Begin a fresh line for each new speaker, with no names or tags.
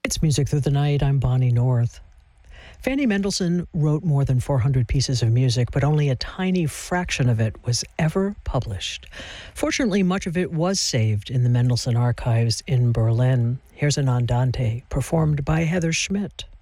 It's Music Through the Night. I'm Bonnie North. Fanny Mendelssohn wrote more than 400 pieces of music, but only a tiny fraction of it was ever published. Fortunately, much of it was saved in the Mendelssohn archives in Berlin. Here's an Andante performed by Heather Schmidt.